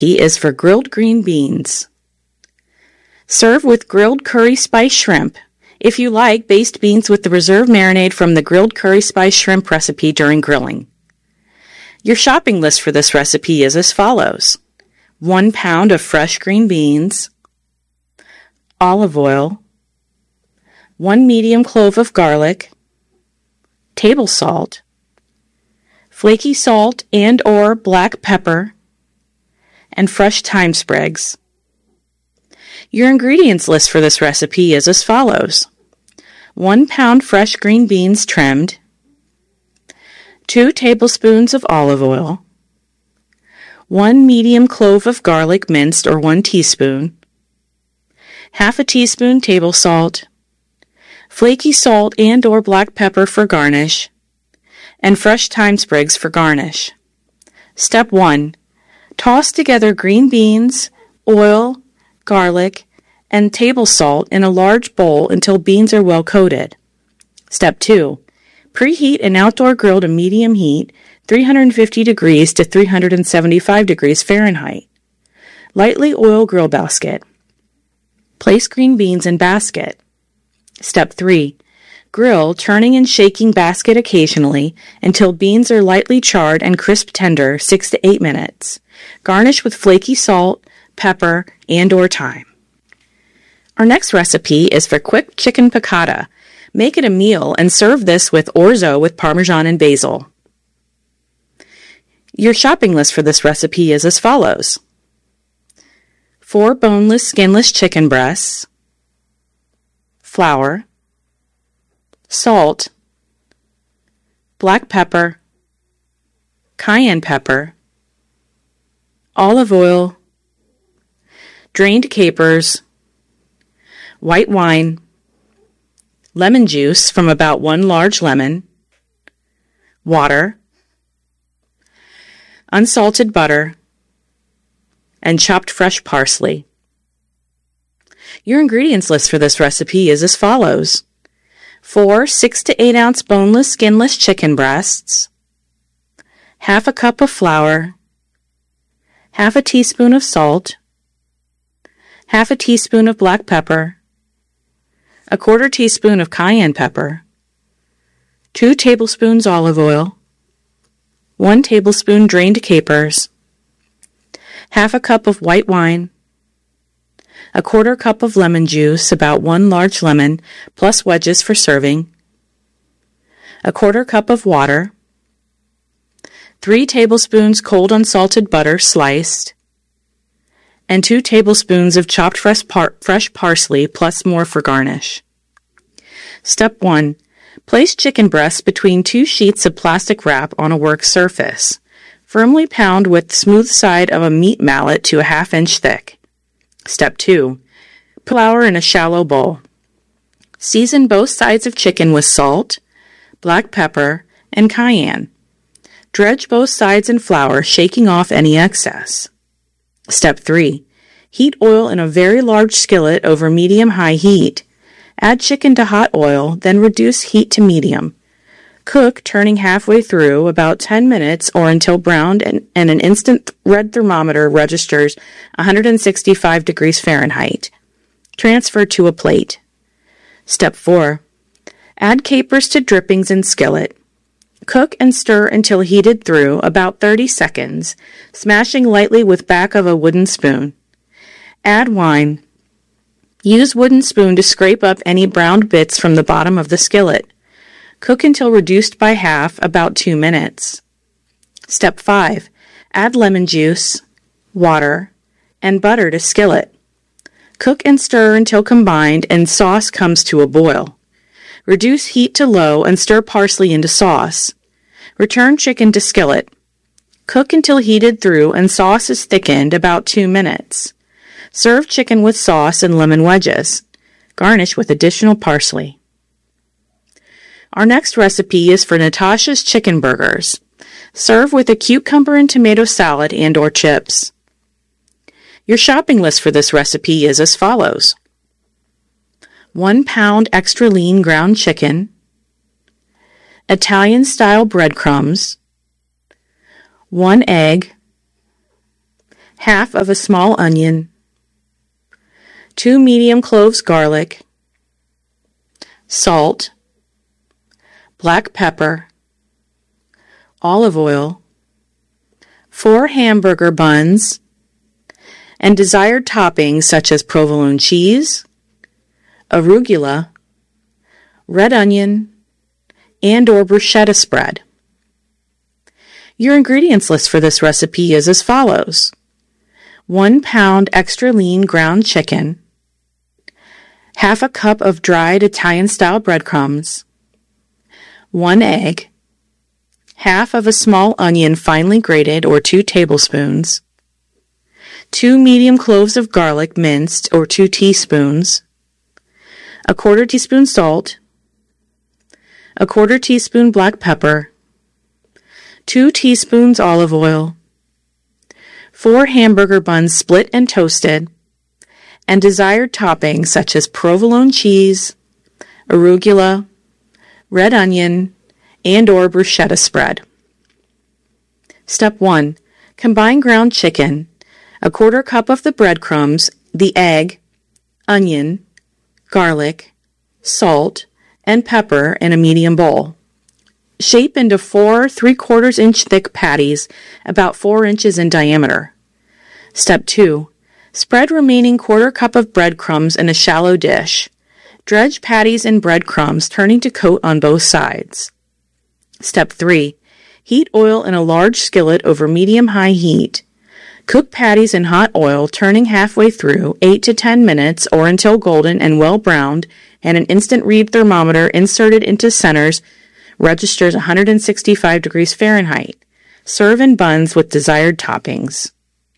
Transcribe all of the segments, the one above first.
is for grilled green beans. Serve with grilled curry spice shrimp. If you like, baste beans with the reserve marinade from the grilled curry spice shrimp recipe during grilling. Your shopping list for this recipe is as follows: 1 pound of fresh green beans, olive oil, 1 medium clove of garlic, table salt, flaky salt and/or black pepper, and fresh thyme sprigs. Your ingredients list for this recipe is as follows: 1 pound fresh green beans trimmed, 2 tablespoons of olive oil, 1 medium clove of garlic minced or 1 teaspoon, half a teaspoon table salt, flaky salt and/or black pepper for garnish, and fresh thyme sprigs for garnish. Step 1. Toss together green beans, oil, garlic, and table salt in a large bowl until beans are well coated. Step 2. Preheat an outdoor grill to medium heat, 350 degrees to 375 degrees Fahrenheit. Lightly oil grill basket. Place green beans in basket. Step 3. Grill, turning and shaking basket occasionally until beans are lightly charred and crisp tender, 6 to 8 minutes. Garnish with flaky salt, pepper, and/or thyme. Our next recipe is for quick chicken piccata. Make it a meal and serve this with orzo with Parmesan and basil. Your shopping list for this recipe is as follows: 4 boneless, skinless chicken breasts, flour, salt, black pepper, cayenne pepper, olive oil, drained capers, white wine, lemon juice from about 1 large lemon, water, unsalted butter, and chopped fresh parsley. Your ingredients list for this recipe is as follows: 4 6 to 8 ounce boneless, skinless chicken breasts, half a cup of flour, half a teaspoon of salt, half a teaspoon of black pepper, a 1/4 teaspoon of cayenne pepper, 2 tablespoons olive oil, 1 tablespoon drained capers, half a cup of white wine, a 1/4 cup of lemon juice, about 1 large lemon, plus wedges for serving, a 1/4 cup of water, 3 tablespoons cold unsalted butter sliced, and 2 tablespoons of chopped fresh parsley, plus more for garnish. Step 1. Place chicken breasts between 2 sheets of plastic wrap on a work surface. Firmly pound with smooth side of a meat mallet to a 1/2 inch thick. Step 2. Put flour in a shallow bowl. Season both sides of chicken with salt, black pepper, and cayenne. Dredge both sides in flour, shaking off any excess. Step 3. Heat oil in a very large skillet over medium-high heat. Add chicken to hot oil, then reduce heat to medium. Cook, turning halfway through, about 10 minutes or until browned and an instant red thermometer registers 165 degrees Fahrenheit. Transfer to a plate. Step 4. Add capers to drippings in skillet. Cook and stir until heated through, about 30 seconds, smashing lightly with back of a wooden spoon. Add wine. Use wooden spoon to scrape up any browned bits from the bottom of the skillet. Cook until reduced by half, about 2 minutes. Step 5. Add lemon juice, water, and butter to skillet. Cook and stir until combined and sauce comes to a boil. Reduce heat to low and stir parsley into sauce. Return chicken to skillet. Cook until heated through and sauce is thickened, about 2 minutes. Serve chicken with sauce and lemon wedges. Garnish with additional parsley. Our next recipe is for Natasha's Chicken Burgers. Serve with a cucumber and tomato salad and/or chips. Your shopping list for this recipe is as follows: 1 pound extra lean ground chicken, Italian-style breadcrumbs, 1 egg, half of a small onion, 2 medium cloves garlic, salt, black pepper, olive oil, 4 hamburger buns, and desired toppings such as provolone cheese, arugula, red onion, and/or bruschetta spread. Your ingredients list for this recipe is as follows: 1 pound extra lean ground chicken, half a cup of dried Italian-style breadcrumbs, 1 egg, half of a small onion finely grated or 2 tablespoons, 2 medium cloves of garlic minced or 2 teaspoons, a 1/4 teaspoon salt, a 1/4 teaspoon black pepper, 2 teaspoons olive oil, 4 hamburger buns split and toasted, and desired toppings such as provolone cheese, arugula, red onion, and/or bruschetta spread. Step 1. Combine ground chicken, a 1/4 cup of the breadcrumbs, the egg, onion, garlic, salt, and pepper in a medium bowl. Shape into 4 3/4 inch thick patties about 4 inches in diameter. Step 2. Spread remaining 1/4 cup of breadcrumbs in a shallow dish. Dredge patties in breadcrumbs, turning to coat on both sides. Step 3. Heat oil in a large skillet over medium-high heat. Cook patties in hot oil, turning halfway through, 8 to 10 minutes or until golden and well browned, and an instant read thermometer inserted into centers registers 165 degrees Fahrenheit. Serve in buns with desired toppings.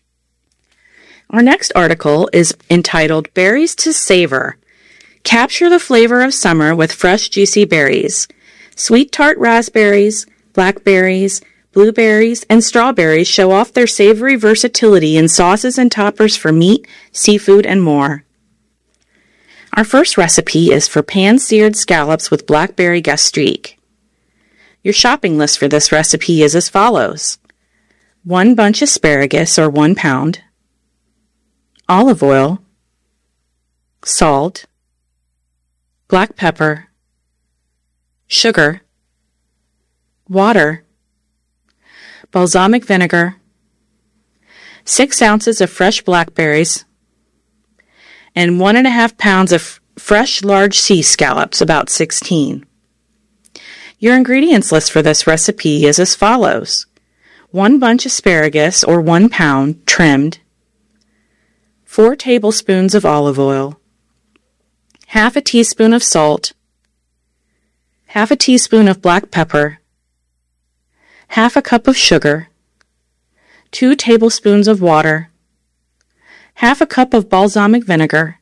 Our next article is entitled Berries to Savor. Capture the flavor of summer with fresh, juicy berries. Sweet tart raspberries, blackberries, blueberries, and strawberries show off their savory versatility in sauces and toppers for meat, seafood, and more. Our first recipe is for pan-seared scallops with blackberry gastrique. Your shopping list for this recipe is as follows: 1 bunch asparagus or 1 pound, olive oil, salt, black pepper, sugar, water, balsamic vinegar, 6 ounces of fresh blackberries, and 1.5 pounds of fresh large sea scallops, about 16. Your ingredients list for this recipe is as follows: 1 bunch asparagus or 1 pound trimmed, 4 tablespoons of olive oil, half a teaspoon of salt, half a teaspoon of black pepper, half a cup of sugar, 2 tablespoons of water, half a cup of balsamic vinegar,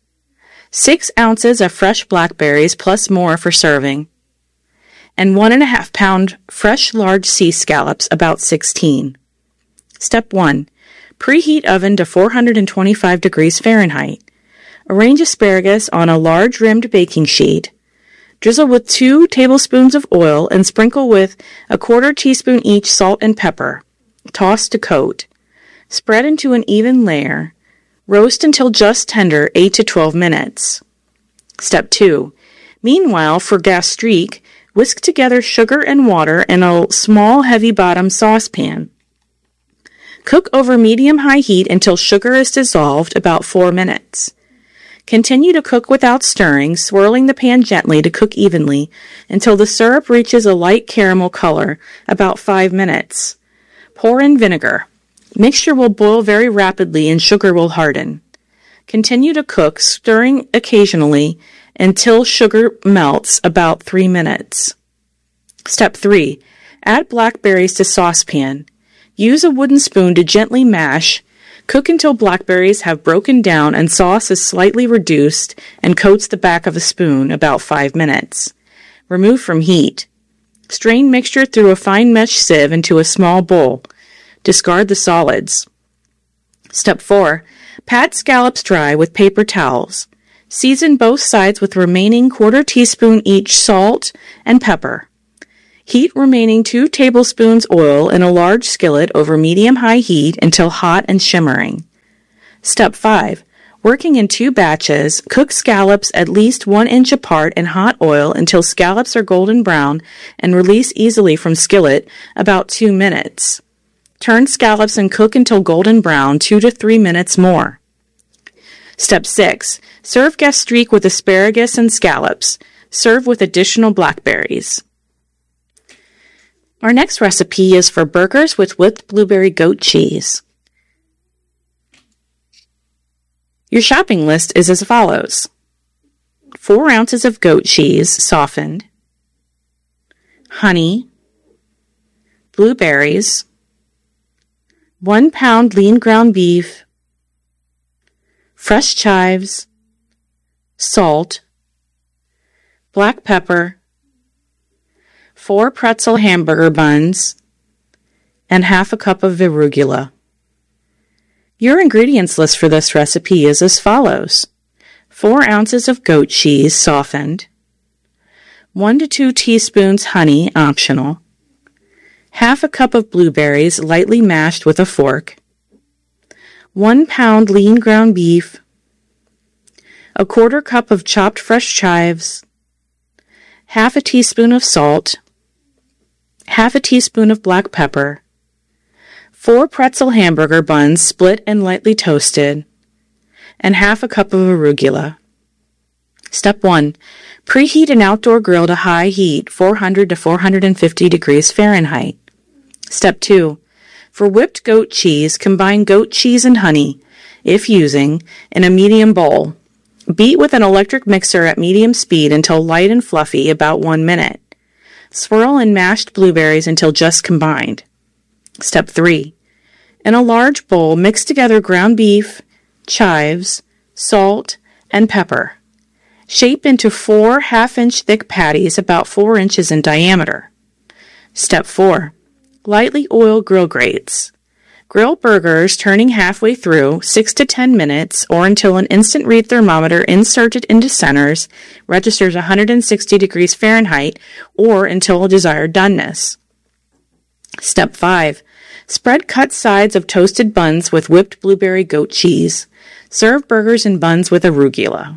6 ounces of fresh blackberries plus more for serving, and 1.5 pound fresh large sea scallops, about 16. Step 1. Preheat oven to 425 degrees Fahrenheit. Arrange asparagus on a large rimmed baking sheet. Drizzle with 2 tablespoons of oil and sprinkle with a 1/4 teaspoon each salt and pepper. Toss to coat. Spread into an even layer. Roast until just tender, 8 to 12 minutes. Step 2. Meanwhile, for gastrique, whisk together sugar and water in a small heavy-bottom saucepan. Cook over medium-high heat until sugar is dissolved, about 4 minutes. Continue to cook without stirring, swirling the pan gently to cook evenly until the syrup reaches a light caramel color, about 5 minutes. Pour in vinegar. Mixture will boil very rapidly and sugar will harden. Continue to cook, stirring occasionally until sugar melts, about 3 minutes. Step 3. Add blackberries to saucepan. Use a wooden spoon to gently mash. Cook until blackberries have broken down and sauce is slightly reduced and coats the back of a spoon, about 5 minutes. Remove from heat. Strain mixture through a fine mesh sieve into a small bowl. Discard the solids. Step 4. Pat scallops dry with paper towels. Season both sides with remaining 1/4 teaspoon each salt and pepper. Heat remaining 2 tablespoons oil in a large skillet over medium-high heat until hot and shimmering. Step 5. Working in 2 batches, cook scallops at least 1 inch apart in hot oil until scallops are golden brown and release easily from skillet about 2 minutes. Turn scallops and cook until golden brown 2 to 3 minutes more. Step 6. Serve gastrique with asparagus and scallops. Serve with additional blackberries. Our next recipe is for burgers with whipped blueberry goat cheese. Your shopping list is as follows: 4 ounces of goat cheese, softened, honey, blueberries, 1 pound lean ground beef, fresh chives, salt, black pepper, 4 pretzel hamburger buns, and half a cup of arugula. Your ingredients list for this recipe is as follows: 4 ounces of goat cheese, softened, 1 to 2 teaspoons honey, optional, half a cup of blueberries, lightly mashed with a fork, 1 pound lean ground beef, a 1/4 cup of chopped fresh chives, half a teaspoon of salt, half a teaspoon of black pepper, 4 pretzel hamburger buns split and lightly toasted, and half a cup of arugula. Step 1. Preheat an outdoor grill to high heat, 400 to 450 degrees Fahrenheit. Step 2. For whipped goat cheese, combine goat cheese and honey, if using, in a medium bowl. Beat with an electric mixer at medium speed until light and fluffy, about 1 minute. Swirl in mashed blueberries until just combined. Step 3. In a large bowl, mix together ground beef, chives, salt, and pepper. Shape into 4 half-inch thick patties about 4 inches in diameter. Step 4. Lightly oil grill grates. Grill burgers turning halfway through, 6 to 10 minutes, or until an instant read thermometer inserted into centers registers 160 degrees Fahrenheit, or until desired doneness. Step 5. Spread cut sides of toasted buns with whipped blueberry goat cheese. Serve burgers and buns with arugula.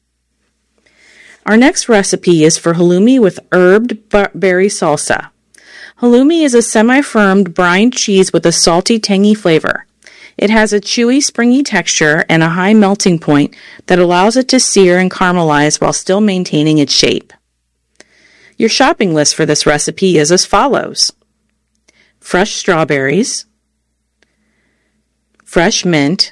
Our next recipe is for halloumi with herbed berry salsa. Halloumi is a semi-firmed brined cheese with a salty, tangy flavor. It has a chewy, springy texture and a high melting point that allows it to sear and caramelize while still maintaining its shape. Your shopping list for this recipe is as follows: fresh strawberries, fresh mint,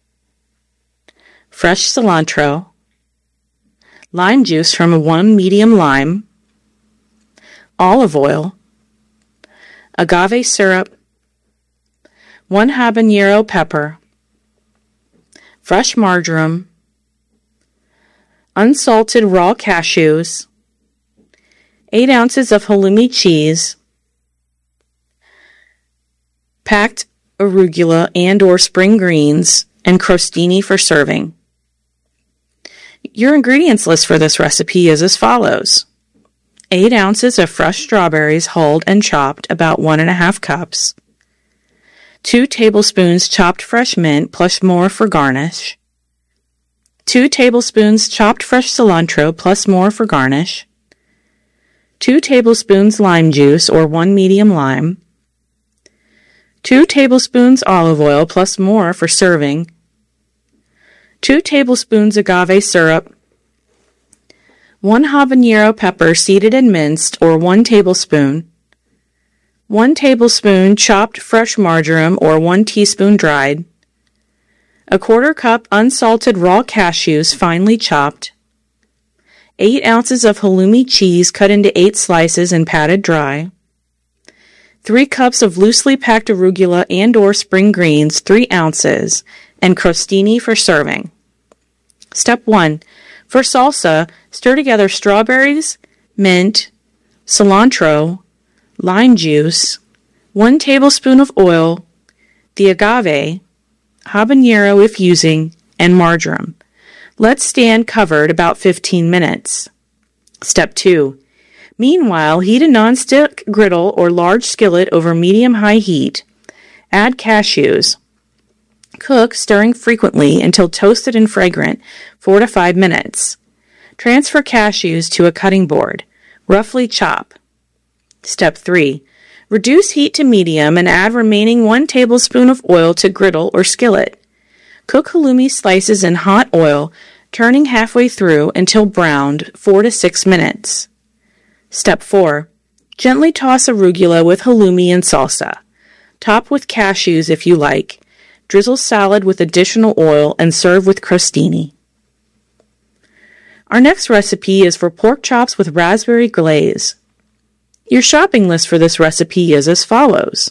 fresh cilantro, lime juice from 1 medium lime, olive oil, agave syrup, 1 habanero pepper, fresh marjoram, unsalted raw cashews, 8 ounces of halloumi cheese, packed arugula and/or spring greens, and crostini for serving. Your ingredients list for this recipe is as follows: 8 ounces of fresh strawberries hulled and chopped, about 1½ cups, 2 tablespoons chopped fresh mint plus more for garnish, 2 tablespoons chopped fresh cilantro plus more for garnish, 2 tablespoons lime juice or 1 medium lime, 2 tablespoons olive oil plus more for serving, 2 tablespoons agave syrup, 1 habanero pepper seeded and minced or 1 tablespoon, 1 tablespoon chopped fresh marjoram or 1 teaspoon dried, a 1/4 cup unsalted raw cashews finely chopped, 8 ounces of halloumi cheese cut into 8 slices and patted dry, 3 cups of loosely packed arugula and/or spring greens, 3 ounces, and crostini for serving. Step 1. For salsa, stir together strawberries, mint, cilantro, lime juice, 1 tablespoon of oil, the agave, habanero if using, and marjoram. Let stand covered about 15 minutes. Step 2. Meanwhile, heat a nonstick griddle or large skillet over medium-high heat. Add cashews. Cook, stirring frequently until toasted and fragrant, 4 to 5 minutes. Transfer cashews to a cutting board. Roughly chop. Step 3. Reduce heat to medium and add remaining 1 tablespoon of oil to griddle or skillet. Cook halloumi slices in hot oil, turning halfway through until browned, 4 to 6 minutes. Step 4. Gently toss arugula with halloumi and salsa. Top with cashews if you like. Drizzle salad with additional oil and serve with crostini. Our next recipe is for pork chops with raspberry glaze. Your shopping list for this recipe is as follows: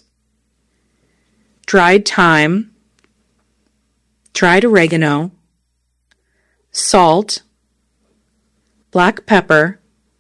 dried thyme, dried oregano, salt, black pepper,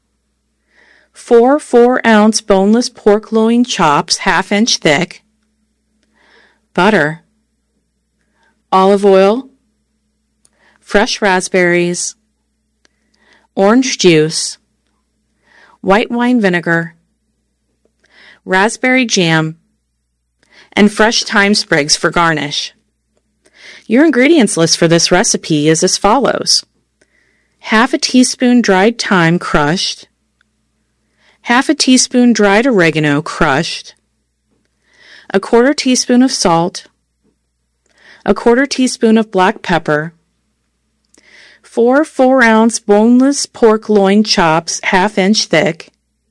4 4-ounce boneless pork loin chops 1/2 inch thick, butter, olive oil, fresh raspberries, orange juice, white wine vinegar, raspberry jam, and fresh thyme sprigs for garnish. Your ingredients list for this recipe is as follows: 1/2 teaspoon dried thyme crushed, 1/2 teaspoon dried oregano crushed, 1/4 teaspoon of salt, 1/4 teaspoon of black pepper, 4 4-ounce boneless pork loin chops 1/2 inch thick,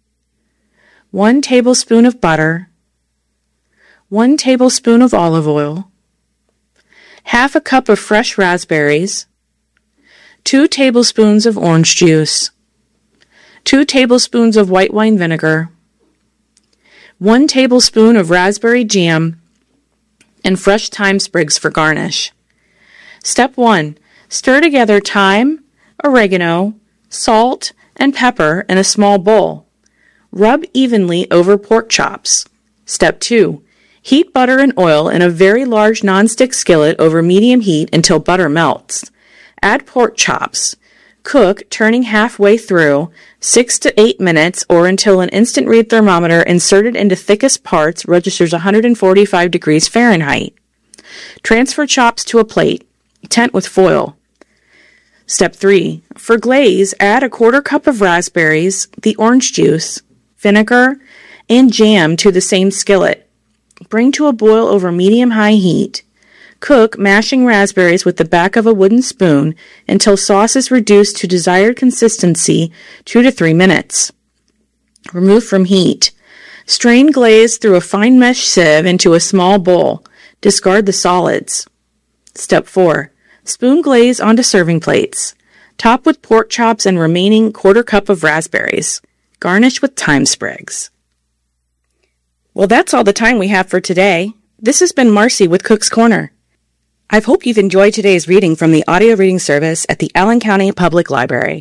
1 tablespoon of butter, 1 tablespoon of olive oil, 1/2 cup of fresh raspberries, 2 tablespoons of orange juice, 2 tablespoons of white wine vinegar, 1 tablespoon of raspberry jam, and fresh thyme sprigs for garnish. Step 1. Stir together thyme, oregano, salt, and pepper in a small bowl. Rub evenly over pork chops. Step 2. Heat butter and oil in a very large nonstick skillet over medium heat until butter melts. Add pork chops. Cook, turning halfway through, 6 to 8 minutes or until an instant read thermometer inserted into thickest parts registers 145 degrees Fahrenheit. Transfer chops to a plate. Tent with foil. Step 3. For glaze, add 1/4 cup of raspberries, the orange juice, vinegar, and jam to the same skillet. Bring to a boil over medium-high heat. Cook, mashing raspberries with the back of a wooden spoon until sauce is reduced to desired consistency, 2 to 3 minutes. Remove from heat. Strain glaze through a fine mesh sieve into a small bowl. Discard the solids. Step 4. Spoon glaze onto serving plates. Top with pork chops and remaining 1/4 cup of raspberries. Garnish with thyme sprigs. Well, that's all the time we have for today. This has been Marcy with Cook's Corner. I hope you've enjoyed today's reading from the audio reading service at the Allen County Public Library.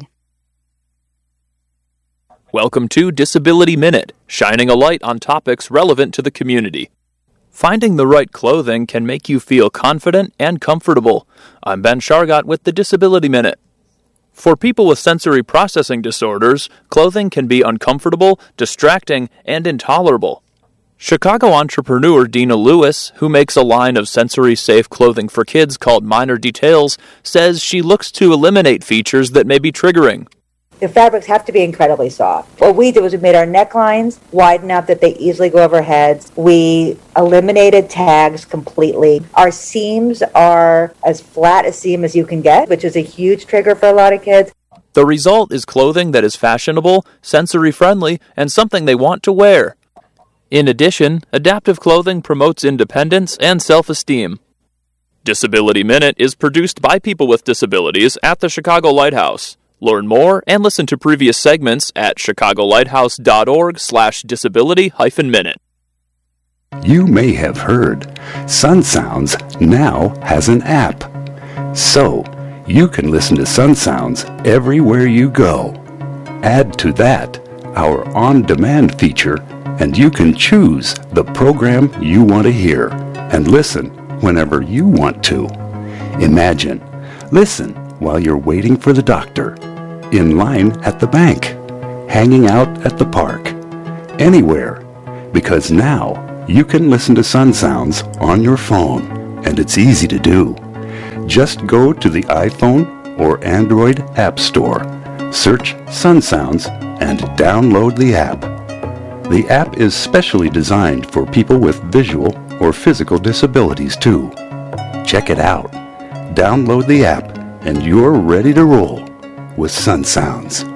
Welcome to Disability Minute, shining a light on topics relevant to the community. Finding the right clothing can make you feel confident and comfortable. I'm Ben Shargott with the Disability Minute. For people with sensory processing disorders, clothing can be uncomfortable, distracting, and intolerable. Chicago entrepreneur Dina Lewis, who makes a line of sensory-safe clothing for kids called Minor Details, says she looks to eliminate features that may be triggering. The fabrics have to be incredibly soft. What we did was we made our necklines wide enough that they easily go over heads. We eliminated tags completely. Our seams are as flat a seam as you can get, which is a huge trigger for a lot of kids. The result is clothing that is fashionable, sensory-friendly, and something they want to wear. In addition, adaptive clothing promotes independence and self-esteem. Disability Minute is produced by people with disabilities at the Chicago Lighthouse. Learn more and listen to previous segments at chicagolighthouse.org/disability-minute. You may have heard Sun Sounds now has an app. So, you can listen to Sun Sounds everywhere you go. Add to that our on-demand feature, and you can choose the program you want to hear and listen whenever you want to. Imagine, listen while you're waiting for the doctor, in line at the bank, hanging out at the park, anywhere, because now you can listen to Sun Sounds on your phone, and it's easy to do. Just go to the iPhone or Android App Store, search Sun Sounds, and download the app. The app is specially designed for people with visual or physical disabilities too. Check it out. Download the app, and you're ready to roll with Sun Sounds.